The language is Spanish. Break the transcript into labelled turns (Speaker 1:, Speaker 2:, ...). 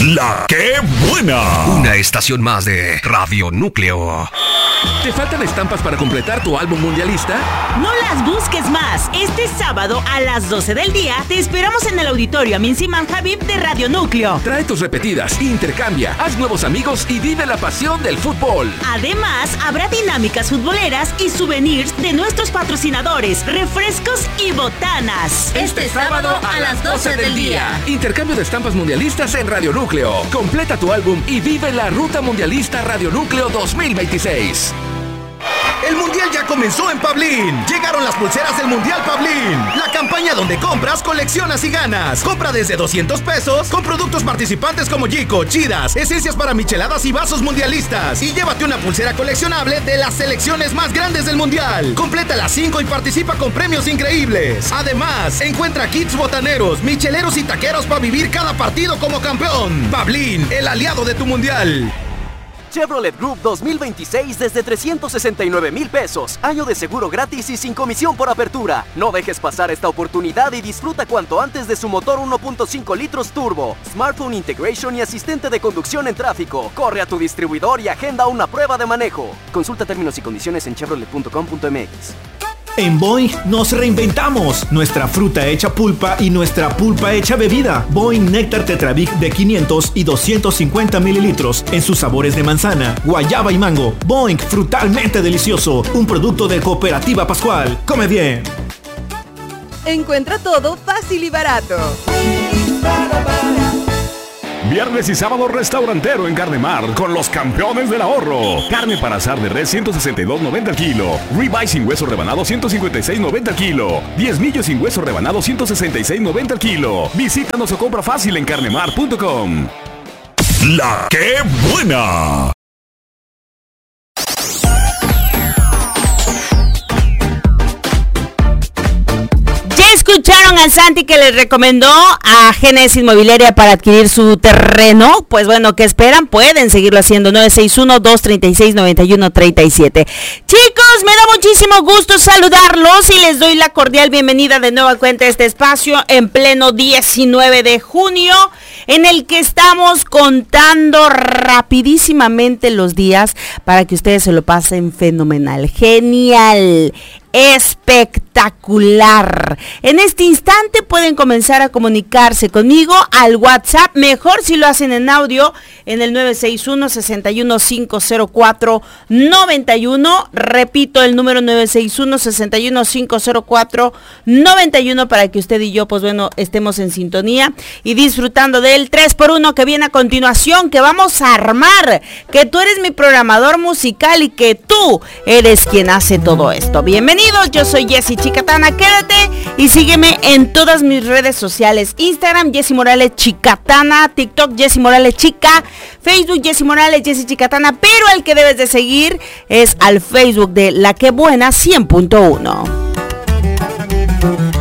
Speaker 1: La que buena.
Speaker 2: Una estación más de Radio Núcleo.
Speaker 3: ¿Te faltan estampas para completar tu álbum mundialista?
Speaker 4: No las busques más. Este sábado a las 12 del día te esperamos en el auditorio Amin Siman Habib de Radio Núcleo.
Speaker 3: Trae tus repetidas, intercambia, haz nuevos amigos y vive la pasión del fútbol.
Speaker 4: Además, habrá dinámicas futboleras y souvenirs de nuestros patrocinadores, refrescos y botanas.
Speaker 5: Este sábado a las 12 del día.
Speaker 3: Intercambio de estampas mundialistas en Radio Núcleo. Completa tu álbum y vive la ruta mundialista Radio Núcleo 2026.
Speaker 6: El Mundial ya comenzó en Pablín. Llegaron las pulseras del Mundial Pablín. La campaña donde compras, coleccionas y ganas. Compra desde 200 pesos con productos participantes como Yico, Chidas, esencias para micheladas y vasos mundialistas. Y llévate una pulsera coleccionable de las selecciones más grandes del Mundial. Completa las 5 y participa con premios increíbles. Además, encuentra kits botaneros, micheleros y taqueros para vivir cada partido como campeón. Pablín, el aliado de tu Mundial.
Speaker 7: Chevrolet Group 2026 desde 369,000 pesos. Año de seguro gratis y sin comisión por apertura. No dejes pasar esta oportunidad y disfruta cuanto antes de su motor 1.5 litros turbo, smartphone integration y asistente de conducción en tráfico. Corre a tu distribuidor y agenda una prueba de manejo. Consulta términos y condiciones en chevrolet.com.mx.
Speaker 8: En Boing nos reinventamos. Nuestra fruta hecha pulpa y nuestra pulpa hecha bebida. Boing Néctar Tetrabric de 500 y 250 mililitros en sus sabores de manzana, guayaba y mango. Boing, frutalmente delicioso. Un producto de Cooperativa Pascual. Come bien.
Speaker 9: Encuentra todo fácil y barato.
Speaker 1: Viernes y sábado restaurantero en Carnemar con los campeones del ahorro. Carne para asar de res 162.90 al kilo. Ribeye sin hueso rebanado 156.90 al kilo. Diezmillo sin hueso rebanado 166.90 al kilo. Visítanos o compra fácil en carnemar.com. La que buena.
Speaker 4: ¿Escucharon al Santi que les recomendó a Génesis Inmobiliaria para adquirir su terreno? Pues bueno, ¿qué esperan? Pueden seguirlo haciendo. 961-236-9137. Chicos, me da muchísimo gusto saludarlos y les doy la cordial bienvenida de nueva cuenta a este espacio en pleno 19 de junio, en el que estamos contando rapidísimamente los días para que ustedes se lo pasen fenomenal. Genial. Espectacular. En este instante pueden comenzar a comunicarse conmigo al WhatsApp, mejor si lo hacen en audio, en el 961-6150491. Repito el número 961-6150491 para que usted y yo, pues bueno, estemos en sintonía y disfrutando del 3x1 que viene a continuación, que vamos a armar, que tú eres mi programador musical y que tú eres quien hace todo esto. Bienvenido. Yo soy Jessy Chicatana, quédate y sígueme en todas mis redes sociales: Instagram, Jessy Morales Chicatana, TikTok, Jessy Morales Chica, Facebook, Jessy Morales, Jessy Chicatana, pero el que debes de seguir es al Facebook de La Que Buena 100.1.